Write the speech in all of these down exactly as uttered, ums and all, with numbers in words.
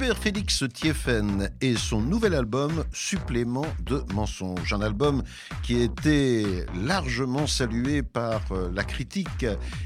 Hubert Félix Thiéfaine et son nouvel album Supplément de mensonges, un album qui a été largement salué par la critique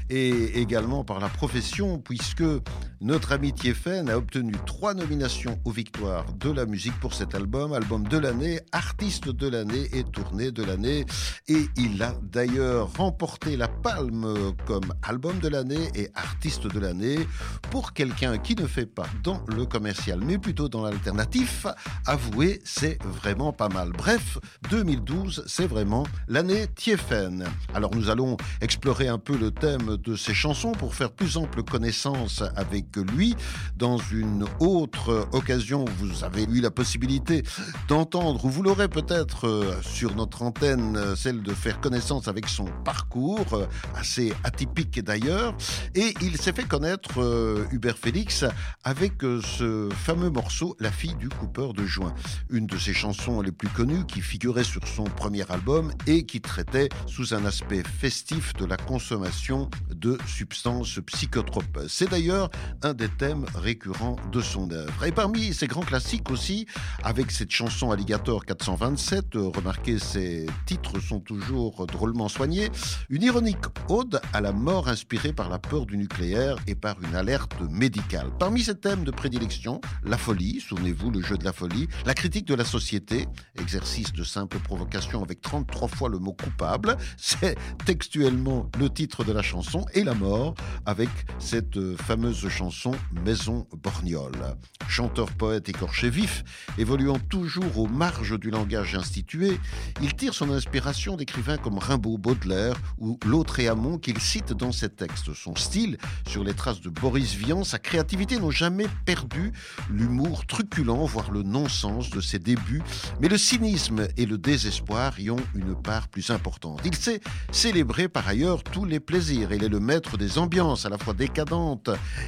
et également par la profession, puisque notre ami Thiéfaine a obtenu trois nominations aux Victoires de la musique pour cet album, album de l'année, artiste de l'année et tournée de l'année, et il a d'ailleurs remporté la palme comme album de l'année et artiste de l'année. Pour quelqu'un qui ne fait pas dans le commercial mais plutôt dans l'alternatif, avouez, c'est vraiment pas mal. Bref, deux mille douze, c'est vraiment l'année Thiéfaine. Alors nous allons explorer un peu le thème de ses chansons pour faire plus ample connaissance avec lui. Dans une autre occasion, vous avez eu la possibilité d'entendre, ou vous l'aurez peut-être sur notre antenne, celle de faire connaissance avec son parcours, assez atypique d'ailleurs. Et il s'est fait connaître, euh, Hubert Félix, avec euh, ce fameux morceau « La fille du coupeur de joint », une de ses chansons les plus connues qui figurait sur son premier album et qui traitait sous un aspect festif de la consommation de substances psychotropes. C'est d'ailleurs un des thèmes récurrents de son œuvre. Et parmi ses grands classiques aussi, avec cette chanson Alligator quatre cent vingt-sept, euh, remarquez, ses titres sont toujours drôlement soignés, une ironique ode à la mort inspirée par la peur du nucléaire et par une alerte médicale. Parmi ces thèmes de prédilection, la folie, souvenez-vous, le jeu de la folie, la critique de la société, exercice de simple provocation avec trente-trois fois le mot coupable, c'est textuellement le titre de la chanson, et la mort avec cette fameuse chanson Maison Borgnole. Chanteur, poète écorché vif, évoluant toujours aux marges du langage institué, il tire son inspiration d'écrivains comme Rimbaud, Baudelaire ou Lautréamont qu'il cite dans ses textes. Son style, sur les traces de Boris Vian, sa créativité n'ont jamais perdu l'humour truculent, voire le non-sens de ses débuts, mais le cynisme et le désespoir y ont une part plus importante. Il sait célébrer par ailleurs tous les plaisirs. Il est le maître des ambiances à la fois décadentes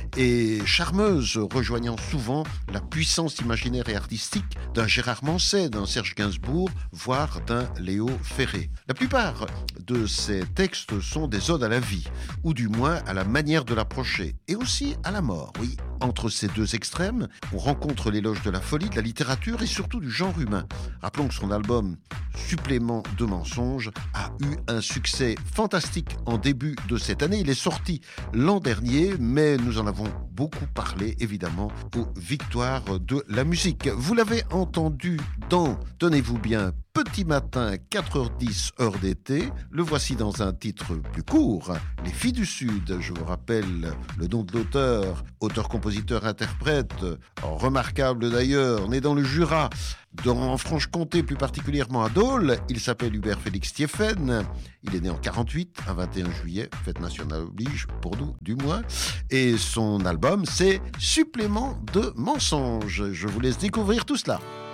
et charmeuses, rejoignant souvent la puissance imaginaire et artistique d'un Gérard Manset, d'un Serge Gainsbourg, voire d'un Léo Ferré. La plupart de ses textes sont des odes à la vie, ou du moins à la manière de l'approcher, et aussi à la mort, oui. Entre ces deux extrêmes, on rencontre l'éloge de la folie, de la littérature et surtout du genre humain. Rappelons que son album Supplément de mensonges a eu un succès fantastique en début de cette année. Il est sorti l'an dernier, mais nous en avons beaucoup parlé, évidemment, aux Victoires de la musique. Vous l'avez entendu dans, tenez-vous bien, Petit matin, quatre heures dix, heure d'été. Le voici dans un titre plus court, Les filles du Sud. Je vous rappelle le nom de l'auteur, auteur-compositeur-interprète, remarquable d'ailleurs, né dans le Jura, dans, en Franche-Comté, plus particulièrement à Dole. Il s'appelle Hubert Félix Thiéfaine. Il est né en quarante-huit, un vingt et un juillet, fête nationale oblige, pour nous du moins. Et son album, c'est Supplément de mensonges. Je vous laisse découvrir tout cela.